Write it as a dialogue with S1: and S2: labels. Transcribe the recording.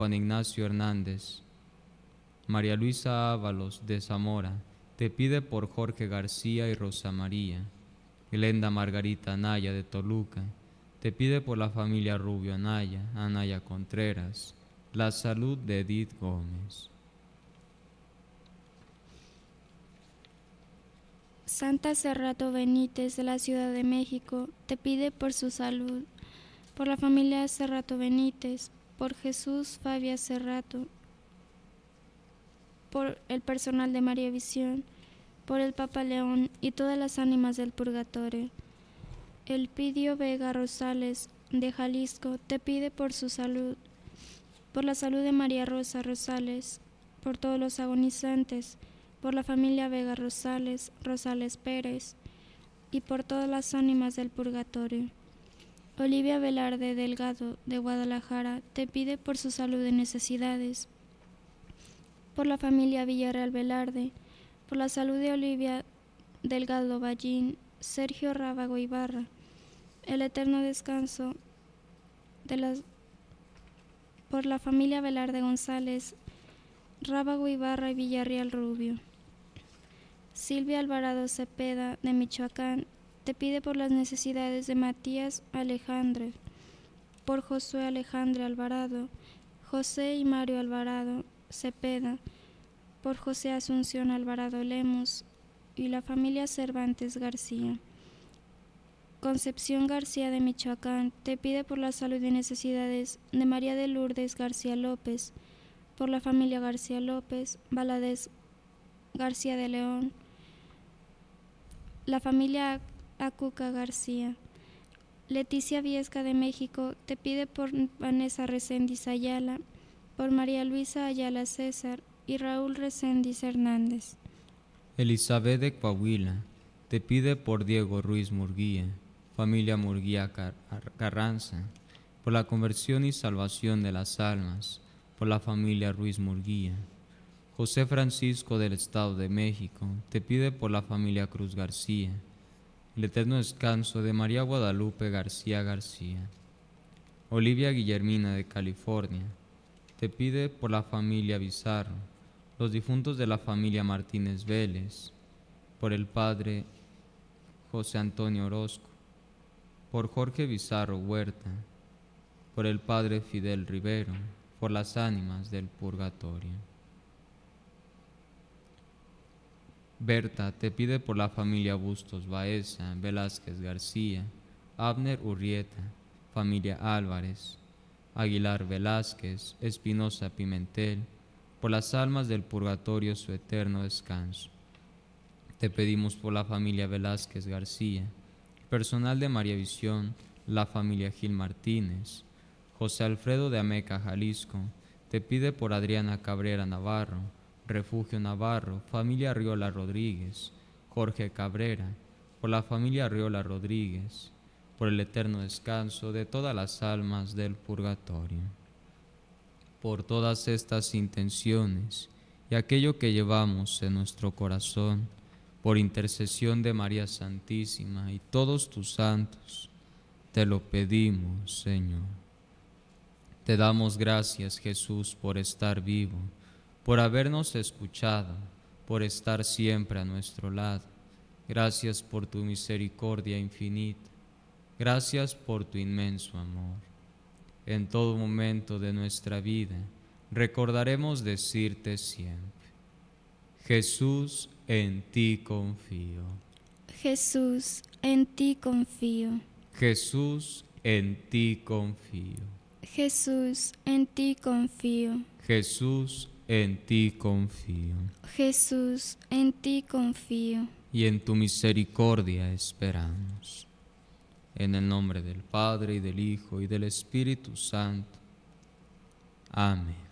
S1: Juan Ignacio Hernández. María Luisa Ábalos de Zamora te pide por Jorge García y Rosa María. Glenda Margarita Anaya de Toluca te pide por la familia Rubio Anaya, Anaya Contreras, la salud de Edith Gómez.
S2: Santa Cerrato Benítez de la Ciudad de México te pide por su salud, por la familia Cerrato Benítez, por Jesús Fabia Cerrato, por el personal de María Visión, por el Papa León y todas las ánimas del purgatorio. Elpidio Vega Rosales de Jalisco te pide por su salud, por la salud de María Rosa Rosales, por todos los agonizantes, por la familia Vega Rosales, Rosales Pérez y por todas las ánimas del purgatorio. Olivia Velarde Delgado de Guadalajara te pide por su salud y necesidades, por la familia Villarreal Velarde, por la salud de Olivia Delgado Ballín, Sergio Rábago Ibarra, el eterno descanso por la familia Velarde González, Rábago Ibarra y Villarreal Rubio. Silvia Alvarado Cepeda de Michoacán te pide por las necesidades de Matías Alejandre, por Josué Alejandre Alvarado, José y Mario Alvarado Cepeda, por José Asunción Alvarado Lemus y la familia Cervantes García. Concepción García de Michoacán te pide por la salud y necesidades de María de Lourdes García López, por la familia García López, Valadez García de León, la familia Acuca García. Leticia Viesca de México te pide por Vanessa Reséndiz Ayala, por María Luisa Ayala César y Raúl Reséndiz Hernández.
S1: Elizabeth de Coahuila te pide por Diego Ruiz Murguía, familia Murguía Carranza, por la conversión y salvación de las almas, por la familia Ruiz Murguía. José Francisco del Estado de México te pide por la familia Cruz García, el eterno descanso de María Guadalupe García García. Olivia Guillermina de California te pide por la familia Bizarro, los difuntos de la familia Martínez Vélez, por el padre José Antonio Orozco, por Jorge Bizarro Huerta, por el padre Fidel Rivero, por las ánimas del purgatorio. Berta te pide por la familia Bustos Baeza, Velázquez García, Abner Urrieta, familia Álvarez, Aguilar Velázquez, Espinosa Pimentel, por las almas del purgatorio su eterno descanso. Te pedimos por la familia Velázquez García, personal de María Visión, la familia Gil Martínez. José Alfredo de Ameca, Jalisco, te pide por Adriana Cabrera Navarro, Refugio Navarro, familia Arriola Rodríguez, Jorge Cabrera, por la familia Arriola Rodríguez, por el eterno descanso de todas las almas del purgatorio. Por todas estas intenciones y aquello que llevamos en nuestro corazón, por intercesión de María Santísima y todos tus santos, te lo pedimos, Señor. Te damos gracias, Jesús, por estar vivo, por habernos escuchado, por estar siempre a nuestro lado. Gracias por tu misericordia infinita. Gracias por tu inmenso amor. En todo momento de nuestra vida, recordaremos decirte siempre: Jesús, en ti confío.
S2: Jesús, en ti confío.
S1: Jesús, en ti confío.
S2: Jesús, en ti confío.
S1: Jesús, en ti confío.
S2: Jesús, en ti confío.
S1: Y en tu misericordia esperamos. En el nombre del Padre, y del Hijo, y del Espíritu Santo. Amén.